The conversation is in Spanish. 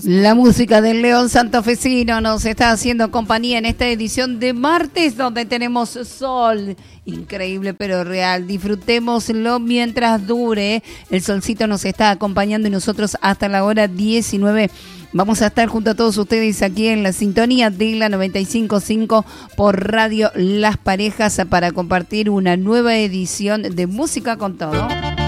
La música del León Santofesino nos está haciendo compañía en esta edición de martes, donde tenemos sol. Increíble pero real. Disfrutémoslo mientras dure. El solcito nos está acompañando y nosotros hasta la hora 19 vamos a estar junto a todos ustedes aquí en la sintonía de la 95.5 por Radio Las Parejas para compartir una nueva edición de Música con Todo.